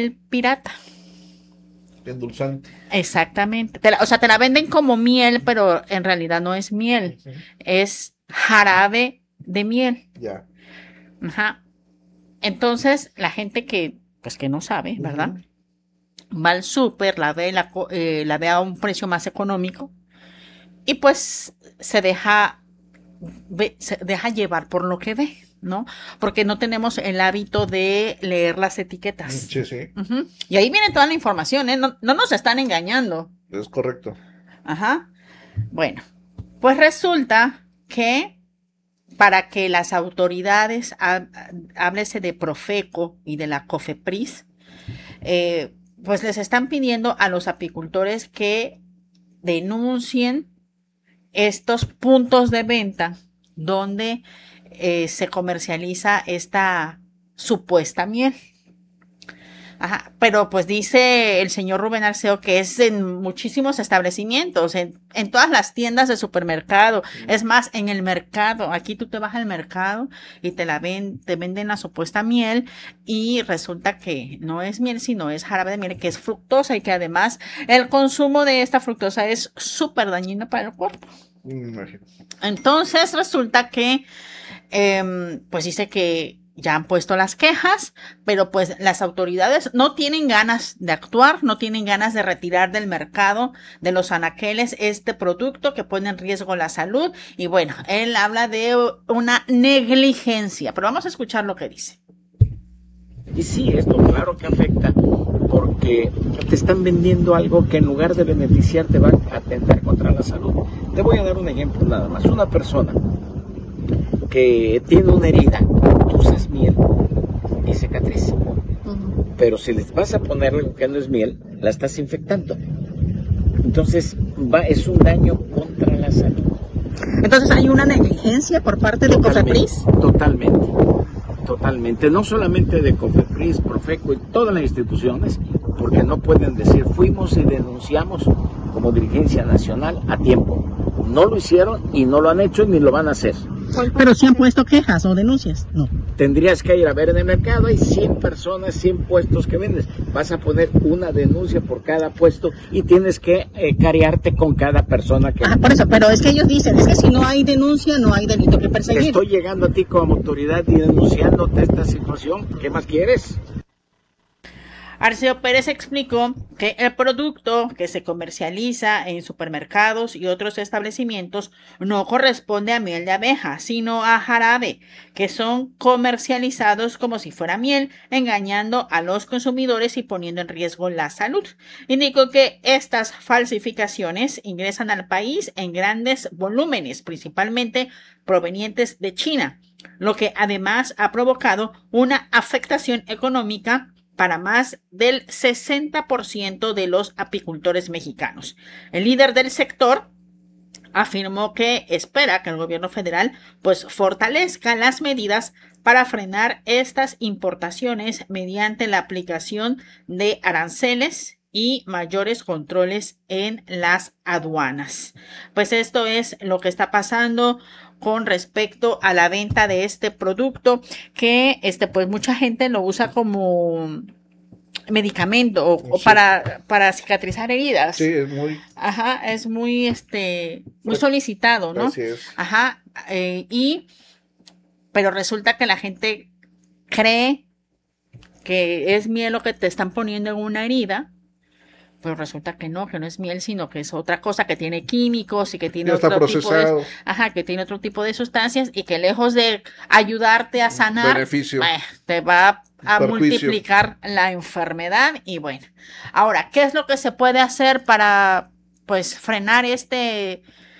miel pirata. Endulzante. Exactamente. O sea, te la venden como miel, pero en realidad no es miel. Ujú. Es jarabe de miel. Ya. Ajá. Entonces, la gente pues que no sabe, ¿verdad? Ujú. Va al súper, la ve a un precio más económico y pues se deja llevar por lo que ve, ¿no? Porque no tenemos el hábito de leer las etiquetas. Sí, sí, Ujú. Y ahí viene toda la información, ¿eh? No, no nos están engañando. es correcto. Ajá. Bueno, pues resulta que para que las autoridades, háblese de Profeco y de la COFEPRIS, pues les están pidiendo a los apicultores que denuncien estos puntos de venta donde se comercializa esta supuesta miel. Ajá, pero pues dice el señor Rubén Arceo que es en muchísimos establecimientos, en todas las tiendas de supermercado, es más, en el mercado, aquí tú te vas al mercado y te venden la supuesta miel y resulta que no es miel, sino es jarabe de miel, que es fructosa y que además el consumo de esta fructosa es súper dañino para el cuerpo. Imagino. Entonces resulta que pues dice que ya han puesto las quejas, pero pues las autoridades no tienen ganas de actuar, no tienen ganas de retirar del mercado de los anaqueles este producto que pone en riesgo la salud. Y bueno, él habla de una negligencia, pero vamos a escuchar lo que dice. Y sí, esto claro que afecta, porque te están vendiendo algo que en lugar de beneficiarte va a atentar contra la salud. Te voy a dar un ejemplo nada más. Una persona que tiene una herida, tú usas miel y cicatriz. Pero si les vas a poner algo que no es miel, la estás infectando. Entonces es un daño contra la salud. Entonces hay una negligencia por parte de COFEPRIS. Totalmente. No solamente de COFEPRIS, Profeco y todas las instituciones, porque no pueden decir fuimos y denunciamos como dirigencia nacional a tiempo. No lo hicieron y no lo han hecho ni lo van a hacer. Pero sí han puesto quejas o denuncias. No. Tendrías que ir a ver en el mercado, hay 100 personas, 100 puestos que vendes. Vas a poner una denuncia por cada puesto y tienes que cariarte con cada persona que... Por eso, pero es que ellos dicen, es que si no hay denuncia, no hay delito que perseguir. Estoy llegando a ti como autoridad y denunciándote esta situación. ¿Qué más quieres? Arceo Pérez explicó que el producto que se comercializa en supermercados y otros establecimientos no corresponde a miel de abeja, sino a jarabe, que son comercializados como si fuera miel, engañando a los consumidores y poniendo en riesgo la salud. Indicó que estas falsificaciones ingresan al país en grandes volúmenes, principalmente provenientes de China, lo que además ha provocado una afectación económica para más del 60% de los apicultores mexicanos. El líder del sector afirmó que espera que el gobierno federal pues fortalezca las medidas para frenar estas importaciones mediante la aplicación de aranceles y mayores controles en las aduanas. Pues esto es lo que está pasando con respecto a la venta de este producto que pues mucha gente lo usa como medicamento o Sí. para cicatrizar heridas. Sí, es muy... Ajá, es muy muy solicitado, ¿no? Así es. Ajá, pero resulta que la gente cree que es miel lo que te están poniendo en una herida. Pero resulta que no es miel, sino que es otra cosa que tiene químicos y que tiene Ya está procesado. que tiene otro tipo de sustancias y que lejos de ayudarte a sanar, Beneficio. Te va a Perjuicio. multiplicar la enfermedad. Y bueno, ahora, ¿qué es lo que se puede hacer para pues frenar este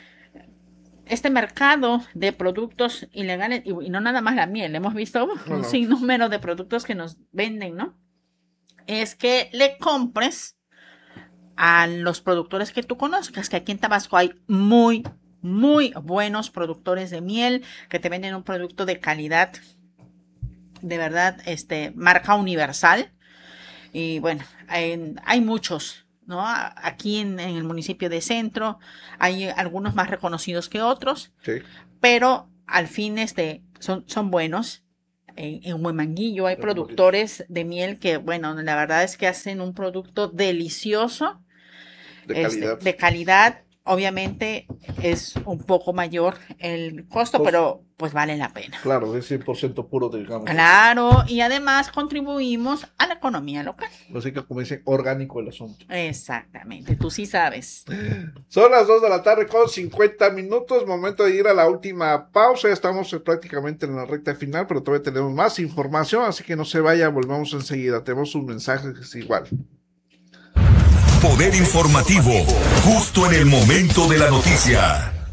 mercado de productos ilegales? Y no nada más la miel, hemos visto un sinnúmero de productos que nos venden, ¿no? Es que le compres a los productores que tú conozcas, que aquí en Tabasco hay muy, muy buenos productores de miel que te venden un producto de calidad, de verdad, marca universal. Y bueno, hay muchos, ¿no? Aquí en el municipio de Centro hay algunos más reconocidos que otros, Sí. pero al fin son buenos. en Huemanguillo hay productores de miel que, bueno, la verdad es que hacen un producto delicioso, De calidad. de calidad. Obviamente es un poco mayor el costo, pero pues vale la pena. Claro, es 100% puro, digamos. Claro, y además contribuimos a la economía local. Así que, como dicen, orgánico el asunto. Exactamente, tú sí sabes. Son las 2 de la tarde con 50 minutos, momento de ir a la última pausa. Estamos prácticamente en la recta final, pero todavía tenemos más información, así que no se vaya, volvemos enseguida. Tenemos un mensaje que es igual. Poder informativo, justo en el momento de la noticia.